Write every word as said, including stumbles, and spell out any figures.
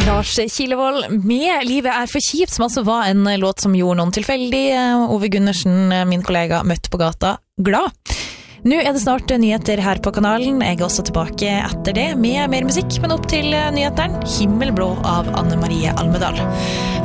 Lars Kilevold med Livet er for kjipt, som altså var en låt som gjorde noen tilfeldig Ove Gundersen, min kollega, møtt på gata glad. Nå er det snart nyheter her på kanalen. Jeg er også tilbake etter det med mer musikk, men opp til nyheteren Himmelblå av Anne Marie Almedal.